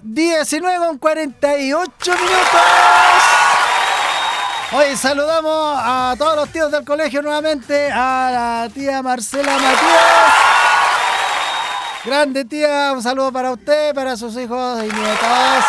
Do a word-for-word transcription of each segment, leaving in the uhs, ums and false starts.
diecinueve con cuarenta y ocho minutos. Hoy saludamos a todos los tíos del colegio nuevamente, a la tía Marcela Matías. Grande tía, un saludo para usted, para sus hijos y nietos.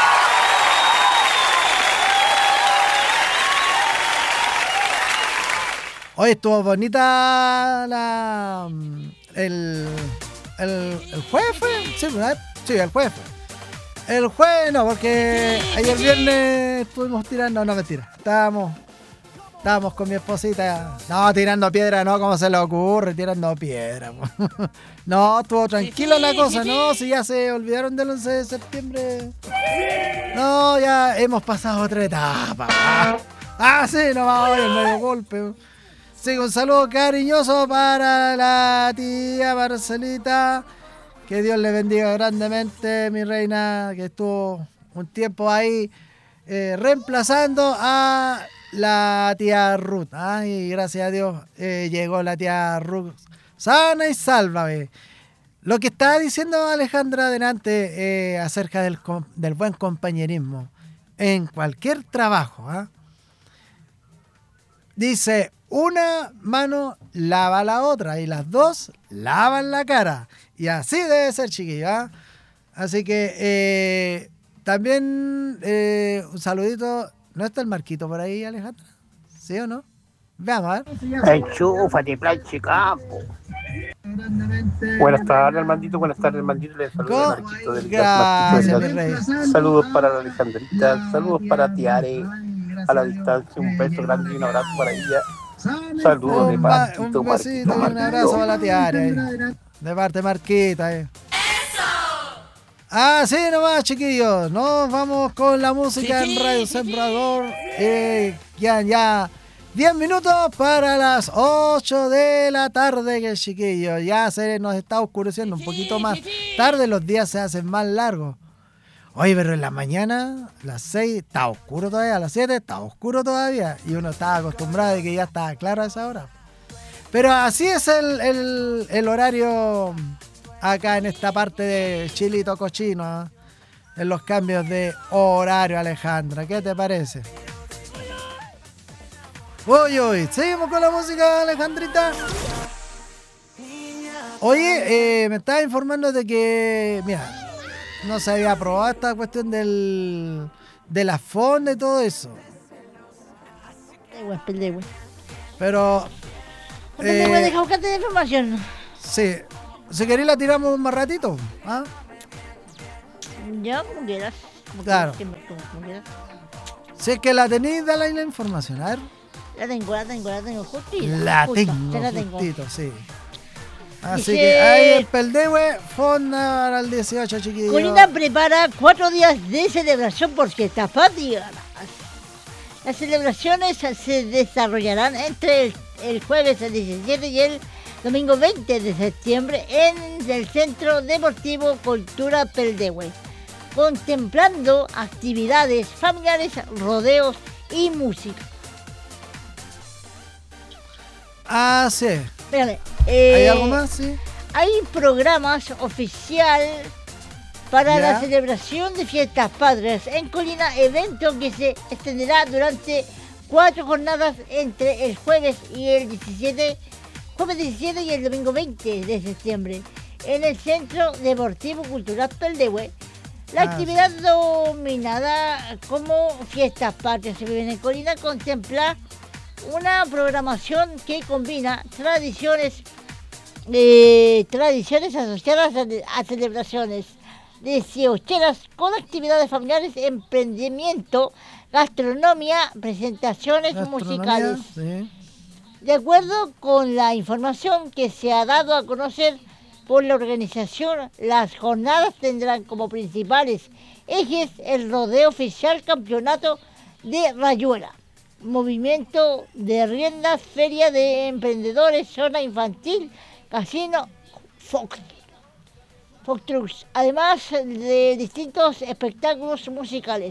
Hoy estuvo bonita la el el, el jueves fue, sí, ¿verdad? Sí, el jueves fue. El jueves no, porque ayer viernes estuvimos tirando, no mentira, estábamos estábamos con mi esposita, no, tirando piedra, no, como se le ocurre, tirando piedra. No, estuvo tranquila la cosa, no, si ya se olvidaron del once de septiembre. No, ya hemos pasado otra etapa. Ah, sí, no va hoy el medio golpe. Sí, un saludo cariñoso para la tía Marcelita. Que Dios le bendiga grandemente, mi reina, que estuvo un tiempo ahí eh, reemplazando a la tía Ruth. Ay, gracias a Dios eh, llegó la tía Ruth sana y salva. Ve. Lo que estaba diciendo Alejandra adelante eh, acerca del, del buen compañerismo en cualquier trabajo. ¿eh? Dice, una mano lava la otra y las dos lavan la cara. Y así debe ser, chiquillos. ¿eh? Así que eh, también eh, un saludito. ¿No está el Marquito por ahí, Alejandra? ¿Sí o no? Veamos, a ver. Enchúfate, planche campo. Buenas tardes, Armandito. Buenas tardes, Armandito. Les saludo al Marquito del Gracias, mi rey. Saludos para la Alejandrita. Saludos para Tiare. A la distancia, un beso grande y un abrazo para ella. Saludos de Marquito. Un besito y un abrazo para la Tiare. De parte Marquita. Eh. Ah, sí, nomás, chiquillos. Nos vamos con la música en Radio Sembrador. Eh, ya, ya. diez minutos para las ocho de la tarde, que chiquillos. Ya se nos está oscureciendo un poquito más tarde. Los días se hacen más largos. Oye, pero en la mañana, las seis, está oscuro todavía. A las siete, está oscuro todavía. Y uno está acostumbrado de que ya está claro a esa hora. Pero así es el, el, el horario acá en esta parte de Chilito Cochino, ¿eh? En los cambios de horario, Alejandra. ¿Qué te parece? Uy, uy, seguimos con la música, Alejandrita. Oye, eh, me estaba informando de que, mira, no se había aprobado esta cuestión del, de la fonda y todo eso. Pero... ¿Por qué te voy a dejar buscarte de información? Sí. Si queréis la tiramos más ratito. ¿Ah? Ya, como quieras. Como claro. Quieras, como, como quieras. Si es que la tenéis, dale la información. A ver. La tengo, la tengo, la tengo justita. La justo, tengo, la tengo. justito, sí. Así Dice, que ahí el Peldehue, fonda para el dieciocho, chiquillos. Colina prepara cuatro días de celebración por fiestas patrias. Las celebraciones se desarrollarán entre el, el jueves diecisiete y el domingo veinte de septiembre en el Centro Deportivo Cultura Peldehue, contemplando actividades familiares, rodeos y música. Ah, sí. Espérame, eh, ¿Hay algo más? Sí. Hay programas oficial para ¿Ya? la celebración de fiestas patrias en Colina, evento que se extenderá durante cuatro jornadas entre el jueves y el diecisiete, jueves diecisiete y el domingo veinte de septiembre en el Centro Deportivo Cultural Peldehue. La Ah, actividad sí. Dominada como Fiestas Patrias se viven en Colina contempla una programación que combina tradiciones, eh, tradiciones asociadas a, a celebraciones dieciocheras con actividades familiares, emprendimiento, gastronomía, presentaciones Gastronomía, musicales. Sí. De acuerdo con la información que se ha dado a conocer por la organización, las jornadas tendrán como principales ejes el rodeo oficial, campeonato de rayuela, movimiento de riendas, feria de emprendedores, zona infantil, casino, fox. Fox Trucks, además de distintos espectáculos musicales.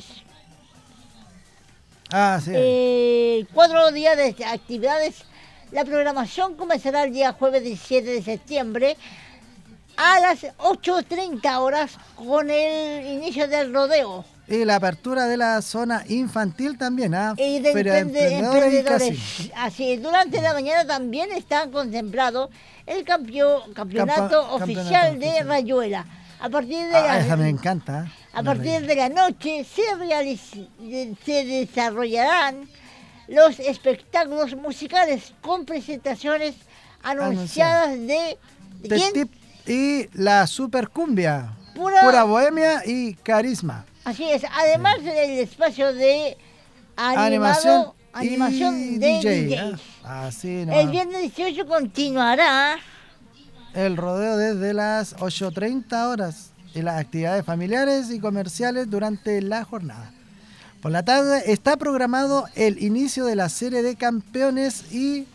Ah, sí. Eh, cuatro días de actividades. La programación comenzará el día jueves diecisiete de septiembre a las ocho treinta horas con el inicio del rodeo. Y la apertura de la zona infantil también, ¿ah? Y de Feria de emprende- emprendedores y emprendedores. casino. Así es, durante la mañana también está contemplado el campio- campeonato Campa- oficial campeonato de oficial. Rayuela. A partir de Ah, las- esa me encanta. ¿eh? A partir de la noche se, realiz- de- se desarrollarán los espectáculos musicales con presentaciones anunciadas de, ¿de Te quién? Tip y la super cumbia. Pura- Pura bohemia y carisma. Así es, además del espacio de animado, Animación, animación y de D J. D ¿eh? Js. Así no. El viernes dieciocho continuará El rodeo desde las ocho treinta horas y las actividades familiares y comerciales durante la jornada. Por la tarde está programado el inicio de la serie de campeones y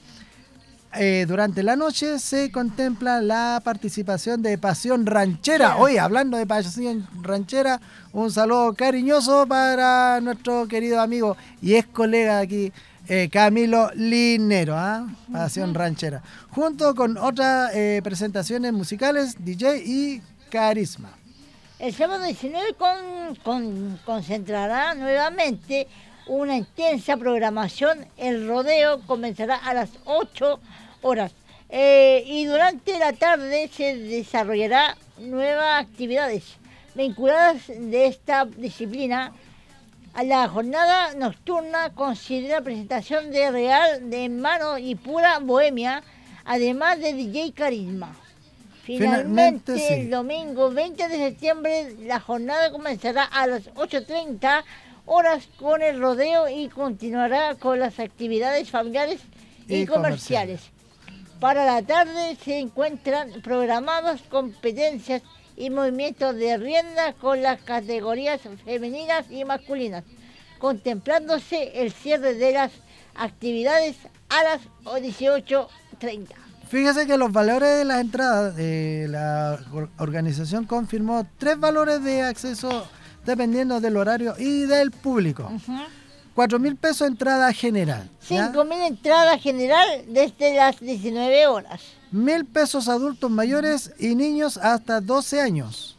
eh, durante la noche se contempla la participación de Pasión Ranchera. Hoy, hablando de Pasión Ranchera, un saludo cariñoso para nuestro querido amigo y ex colega de aquí, eh, Camilo Linero, ¿ah? Pasión Ranchera. Junto con otras eh, presentaciones musicales, D J y carisma. el sábado diecinueve con, con- concentrará nuevamente una intensa programación. El rodeo comenzará a las ocho horas eh, y durante la tarde se desarrollará nuevas actividades vinculadas de esta disciplina. A la jornada nocturna considera presentación de real de mano y pura bohemia, además de D J carisma. Finalmente, Finalmente, sí. el domingo veinte de septiembre, la jornada comenzará a las ocho treinta horas con el rodeo y continuará con las actividades familiares y, Y comerciales. Para la tarde se encuentran programadas competencias y movimientos de rienda con las categorías femeninas y masculinas, contemplándose el cierre de las actividades a las dieciocho treinta. Fíjese que los valores de las entradas, eh, la or- organización confirmó tres valores de acceso dependiendo del horario y del público. Cuatro mil pesos entrada general. ¿ya? cinco mil entradas general desde las diecinueve horas. Mil pesos adultos mayores y niños hasta doce años.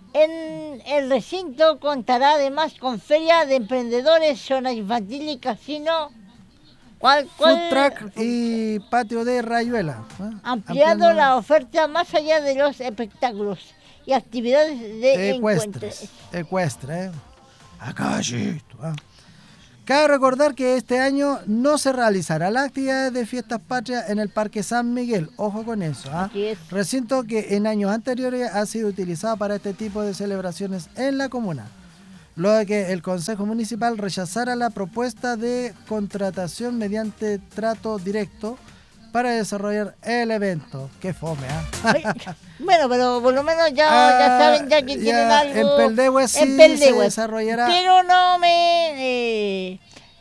En el recinto contará además con feria de emprendedores, zona infantil y casino. ¿Cuál, cuál? Food truck y patio de Rayuela. ¿eh? Ampliando la oferta más allá de los espectáculos y actividades de ecuestres. encuentros. Ecuestre, ¿eh? Acá, chito, ¿eh? Cabe recordar que este año no se realizará la actividad de fiestas patrias en el Parque San Miguel. Ojo con eso. ¿ah? Así es. Recinto que en años anteriores ha sido utilizado para este tipo de celebraciones en la comuna. Luego de que el Consejo Municipal rechazara la propuesta de contratación mediante trato directo para desarrollar el evento. Qué fome, ¿ah? Bueno, pero por lo menos ya, Ah, ya saben ya que ya, tienen algo. en Peldehue sí en Peldehue. se desarrollará. Pero no me... eh,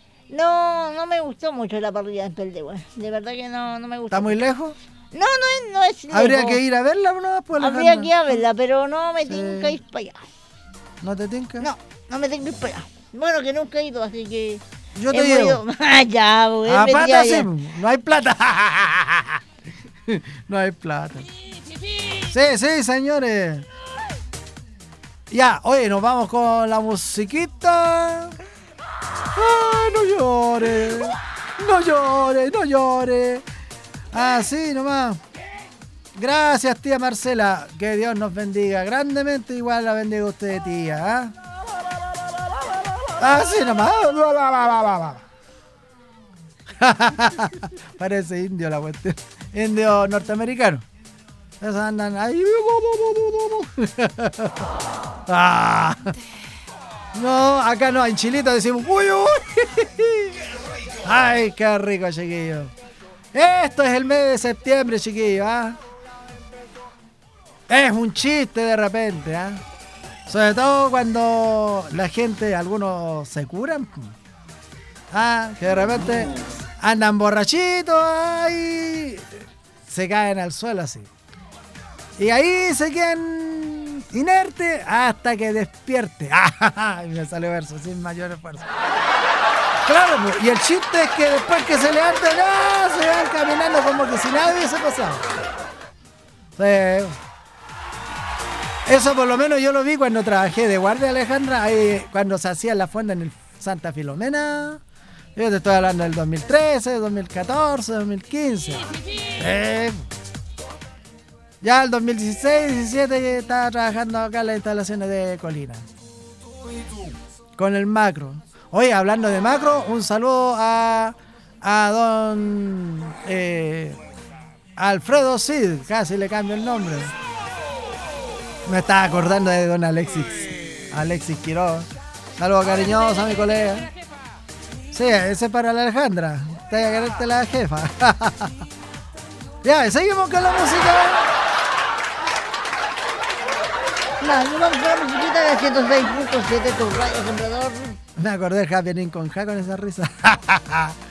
no, no me gustó mucho la parrilla en Peldehue. De verdad que no, no me gustó. ¿Está muy lejos? No, no es, no es Habría lejos. que ir a verla, ¿no? Pues, Habría Alejandra. que ir a verla, pero no me Sí. tengo que ir para allá. ¿No te tinca? No, no me tengo que ir para allá. Bueno, que nunca he ido, así que... Yo te hemos llevo. ido- Ah, ya, pues, Ah, vendría plata ya. sí, no hay plata. No hay plata. Sí, sí, señores. Ya, oye, nos vamos con la musiquita. Ay, no llores. No llores, no llores. Así nomás. Gracias, tía Marcela. Que Dios nos bendiga grandemente. Igual la bendiga usted, tía. ¿ah? Así nomás. Parece indio la cuestión. Indio norteamericano. Esos andan ahí. Ah. No, acá no, en Chilito decimos uy, uy. Ay, qué rico, chiquillo. Esto es el mes de septiembre, chiquillo. ¿ah? Es un chiste de repente. ¿ah? Sobre todo cuando la gente, algunos se curan. Ah, que de repente andan borrachitos y se caen al suelo así. Y ahí se quedan inertes hasta que despierte. Ah, me salió verso sin mayor esfuerzo. Claro, pues, y el chiste es que después que se levantan, ¡ah! Se van caminando como que si nada hubiese pasado. Sí. Eso por lo menos yo lo vi cuando trabajé de guardia, Alejandra, ahí cuando se hacía la fonda en el Santa Filomena. Yo te estoy hablando del dos mil trece, dos mil catorce, dos mil quince. Eh, ya el dos mil dieciséis, diecisiete estaba trabajando acá en las instalaciones de Colina. Con el macro. Oye, hablando de macro, un saludo a, a don eh, Alfredo Cid, casi le cambio el nombre. Me estaba acordando de don Alexis, Alexis Quiroz. Saludos cariñosos a mi colega. Sí, ese es para la Alejandra. Te voy a quererte la jefa. Ya, seguimos con la música. No, no vamos con la musiquita de ciento seis punto siete, tu radio sembrador. Me acordé del Happening con Ja con esa risa.